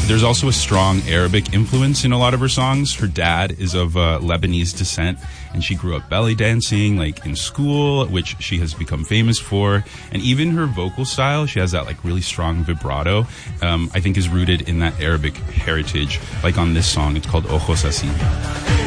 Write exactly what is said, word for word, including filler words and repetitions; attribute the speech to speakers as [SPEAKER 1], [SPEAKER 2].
[SPEAKER 1] There's also a strong Arabic influence in a lot of her songs. Her dad is of uh, Lebanese descent, and she grew up belly dancing, like in school, which she has become famous for. And even her vocal style, she has that like really strong vibrato, um, I think is rooted in that Arabic heritage. Like on this song, it's called Ojos Así.